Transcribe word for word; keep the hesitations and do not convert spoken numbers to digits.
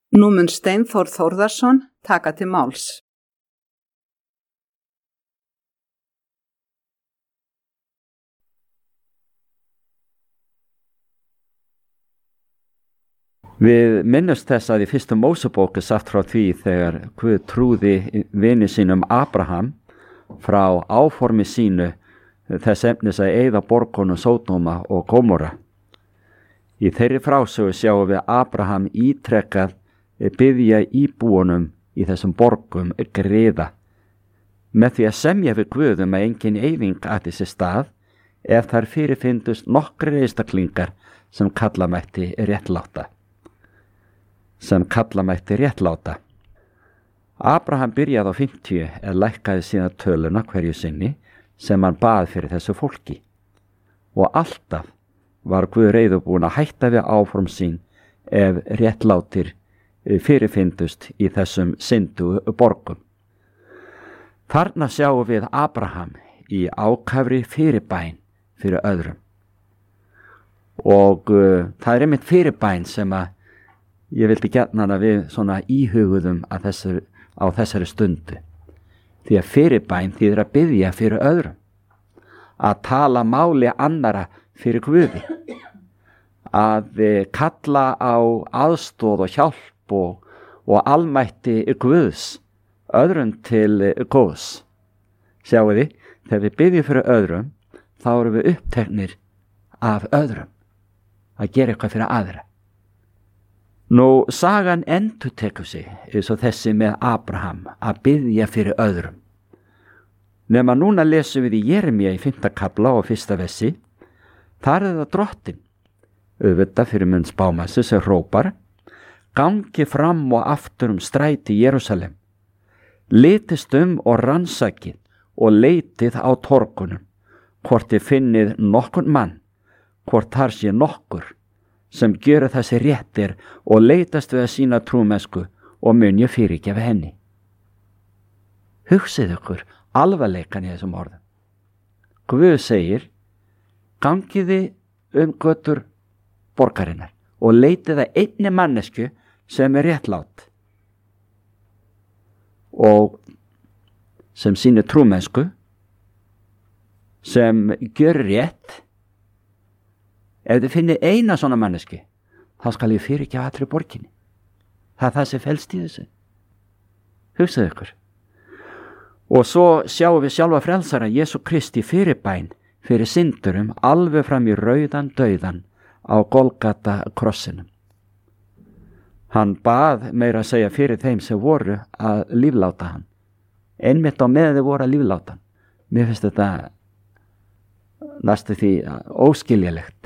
Nú mun Steinþór Þórðarson taka til máls. Við minnumst þess að í fyrstu Mósebók er sagt frá því þegar Guð trúði vini sínum Abraham frá áformi sínu þess efnis að eyða borgunum Sódóma og Gómorra. Í þeirri frásögu sjáum við Abraham ítrekkað biðja íbúunum í þessum borgum griða með því að semja við Guð um að engin eyðing ætti sér stað ef þar fyrirfindust nokkrir einstaklingar sem kalla mætti réttláta. sem kalla mætti réttláta. Abraham byrjaði á fimmtíu en lækkaði síðan töluna hverju sinni sem hann bað fyrir þessu fólki. Og alltaf var Guð reiðubúinn að hætta við áform sín ef réttlátir fyrirfindust í þessum syndu borgum. Þarna sjáum við Abraham í ákafri fyrirbæn fyrir öðrum. Og uh, það er einmitt fyrirbæn sem að ég vildi gjarnan að við svona íhuguðum að þessar, á þessari stundu. Því að fyrirbæn þýðir að biðja fyrir öðrum. Að tala máli annara fyrir Guði. Að kalla á aðstoð og hjálp og, og almætti Guðs öðrum til góðs. Sjáu þið, þegar við biðjum fyrir öðrum, þá erum við uppteknir af öðrum. Að gera eitthvað fyrir aðra. Nú, sagan endurtekur sig eins og þessi með Abraham að biðja fyrir öðrum. Nema núna lesum við í Jeremíu í fimmta kafla og fyrsta versi. Þar er það drottinn, auðvitað fyrir munn spámassi sem hrópar: gangi fram og aftur um stræti Jerúsalem. Litist um og rannsakið og leitið á torgunum, hvort þið finnið nokkurn mann, hvort þar sé nokkur sem gjöra þessi réttir og leitast við að sína trúmennsku og mun ég fyrirgefa henni. Hugsið ykkur alvarleikan í þessum orðum. Guð segir: gangiði um götur borgarinnar og leitið að einni mannesku sem er réttlát og sem sýnir trúmennsku, sem gjör rétt. Ef þið finnið eina svona manneski, þá skal ég fyrirgefa allri borginni. Það er það sem felst í þessu. Hugsaðu ykkur. Og svo sjáum við sjálfa frelsara Jesú Kristi fyrirbæn fyrir syndurum alveg fram í rauðan dauðan á Golgata krossinum. Hann bað meira að segja fyrir þeim sem voru að lífláta hann. Einmitt á meðan þið voru að lífláta hann. Mér finnst þetta næstu því óskiljalegt.